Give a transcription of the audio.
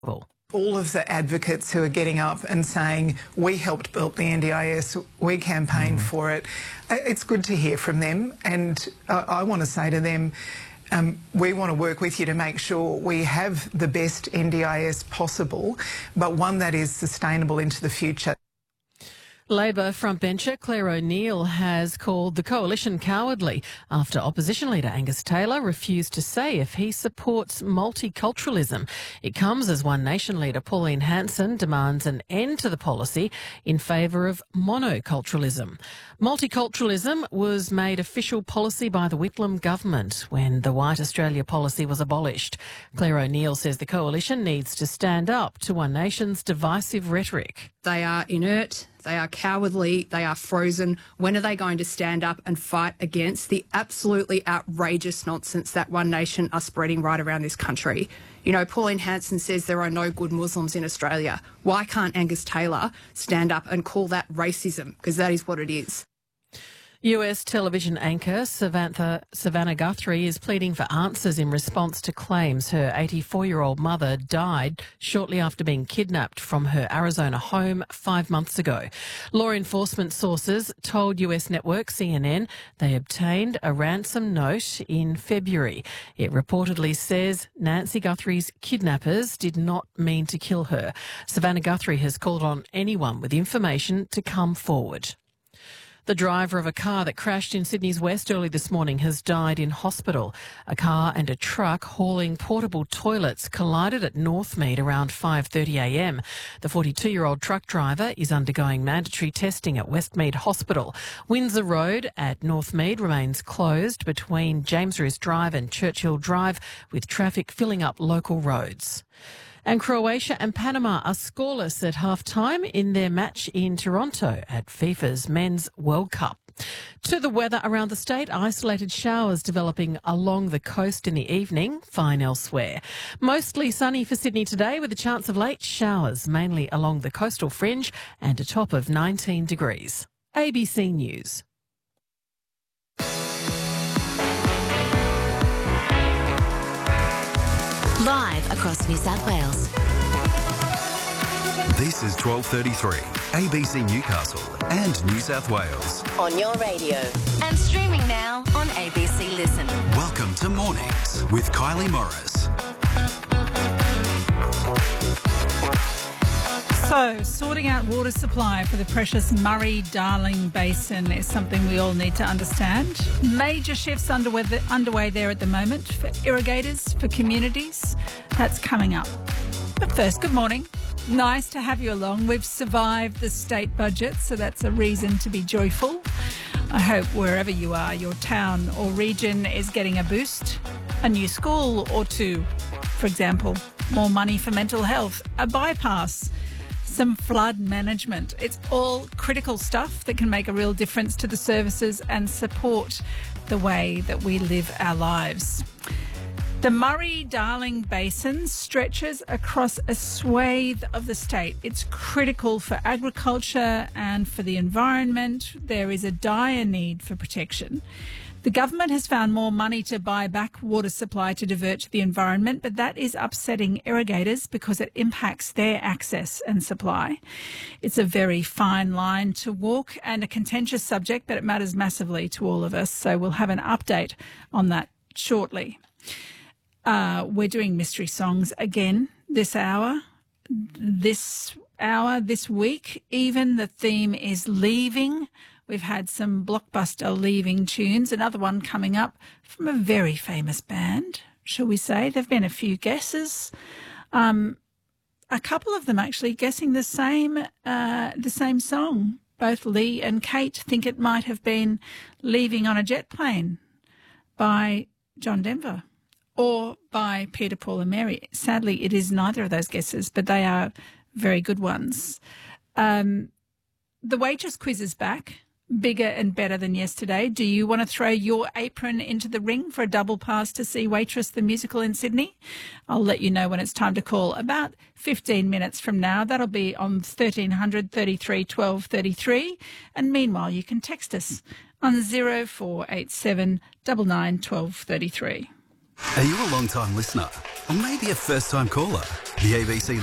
All of the advocates who are getting up and saying, we helped build the NDIS, we campaigned for it, it's good to hear from them. And I want to say to them, we want to work with you to make sure we have the best NDIS possible, but one that is sustainable into the future. Labor frontbencher Claire O'Neill has called the coalition cowardly after opposition leader Angus Taylor refused to say if he supports multiculturalism. It comes as One Nation leader Pauline Hanson demands an end to the policy in favour of monoculturalism. Multiculturalism was made official policy by the Whitlam government when the White Australia policy was abolished. Claire O'Neill says the coalition needs to stand up to One Nation's divisive rhetoric. They are inert, they are cowardly, they are frozen. When are they going to stand up and fight against the absolutely outrageous nonsense that One Nation are spreading right around this country? You know, Pauline Hanson says there are no good Muslims in Australia. Why can't Angus Taylor stand up and call that racism? Because that is what it is. US television anchor Savannah Guthrie is pleading for answers in response to claims her 84-year-old mother died shortly after being kidnapped from her Arizona home 5 months ago. Law enforcement sources told US network CNN they obtained a ransom note in February. It reportedly says Nancy Guthrie's kidnappers did not mean to kill her. Savannah Guthrie has called on anyone with information to come forward. The driver of a car that crashed in Sydney's West early this morning has died in hospital. A car and a truck hauling portable toilets collided at Northmead around 5:30am. The 42-year-old truck driver is undergoing mandatory testing at Westmead Hospital. Windsor Road at Northmead remains closed between James Roos Drive and Churchill Drive, with traffic filling up local roads. And Croatia and Panama are scoreless at half-time in their match in Toronto at FIFA's Men's World Cup. To the weather around the state, isolated showers developing along the coast in the evening, fine elsewhere. Mostly sunny for Sydney today with a chance of late showers, mainly along the coastal fringe and a top of 19 degrees. ABC News. Live across New South Wales. This is 12:33, ABC Newcastle and New South Wales. On your radio. And streaming now on ABC Listen. Welcome to Mornings with Kylie Morris. So, sorting out water supply for the precious Murray-Darling Basin is something we all need to understand. Major shifts underway there at the moment for irrigators, for communities. That's coming up. But first, good morning. Nice to have you along. We've survived the state budget, so that's a reason to be joyful. I hope wherever you are, your town or region is getting a boost, a new school or two, for example, more money for mental health, a bypass, some flood management. It's all critical stuff that can make a real difference to the services and support the way that we live our lives. The Murray-Darling Basin stretches across a swathe of the state. It's critical for agriculture and for the environment. There is a dire need for protection. The government has found more money to buy back water supply to divert to the environment, but that is upsetting irrigators because it impacts their access and supply. It's a very fine line to walk and a contentious subject, but it matters massively to all of us. So we'll have an update on that shortly. We're doing mystery songs again this hour. This week, even the theme is leaving. We've had some blockbuster leaving tunes. Another one coming up from a very famous band, shall we say. There have been a few guesses. A couple of them actually guessing the same song. Both Lee and Kate think it might have been Leaving on a Jet Plane by John Denver or by Peter, Paul and Mary. Sadly, it is neither of those guesses, but they are very good ones. The Waitress quiz is back. Bigger and better than yesterday. Do you want to throw your apron into the ring for a double pass to see Waitress the musical in Sydney? I'll let you know when it's time to call about 15 minutes from now. That'll be on 1300 33 12 33. And meanwhile, you can text us on 0487 99 12 33. Are you a long-time listener? Or maybe a first-time caller? The ABC